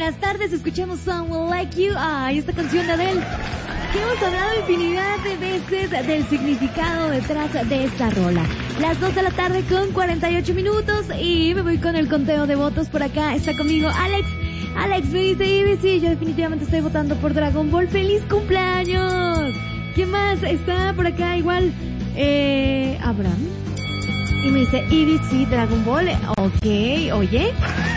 buenas tardes. Escuchamos Someone Like You. Ay, esta canción de Adele. Que hemos hablado infinidad de veces del significado detrás de esta rola. Las 2 de la tarde con 48 minutos y me voy con el conteo de votos. Por acá está conmigo Alex. Alex me dice, Ivy, sí, yo definitivamente estoy votando por Dragon Ball. ¡Feliz cumpleaños! ¿Quién más está por acá? Igual, Abraham. Y me dice, Ivy, sí, Dragon Ball. Ok, oye.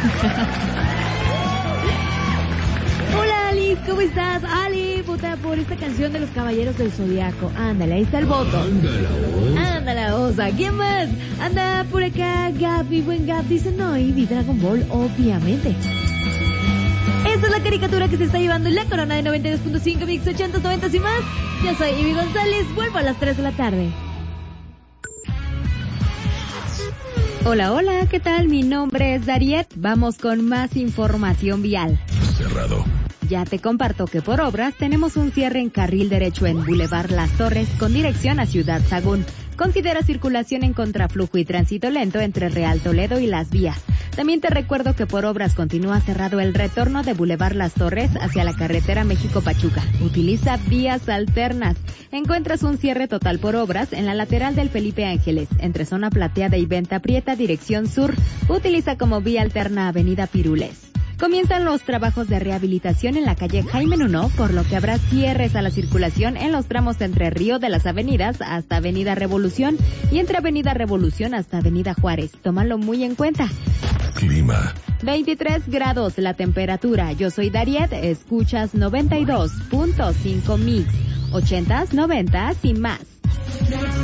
Hola, Alice, ¿cómo estás? Ali, vota por esta canción de los Caballeros del Zodiaco. Ándale, ahí está el voto. Ándale, osa. ¿Quién más? Anda por acá, Gab, mi buen Gab. Dice, no, Ivy, Dragon Ball, obviamente. Esta es la caricatura que se está llevando en la corona de 92.5, mix 80s, 90s y más. Yo soy Ivy González, vuelvo a las 3 de la tarde. Hola, hola, ¿qué tal? Mi nombre es Dariet. Vamos con más información vial. Cerrado. Ya te comparto que por obras tenemos un cierre en carril derecho en Boulevard Las Torres con dirección a Ciudad Sagún. Considera circulación en contraflujo y tránsito lento entre Real Toledo y Las Vías. También te recuerdo que por obras continúa cerrado el retorno de Boulevard Las Torres hacia la carretera México-Pachuca. Utiliza vías alternas. Encuentras un cierre total por obras en la lateral del Felipe Ángeles, entre zona Plateada y Venta Prieta, dirección sur. Utiliza como vía alterna Avenida Pirules. Comienzan los trabajos de rehabilitación en la calle Jaime Nuno, por lo que habrá cierres a la circulación en los tramos entre Río de las Avenidas hasta Avenida Revolución y entre Avenida Revolución hasta Avenida Juárez. Tómalo muy en cuenta. Clima. 23 grados la temperatura. Yo soy Dariet, escuchas 92.5 mix, 80s, 90s y más.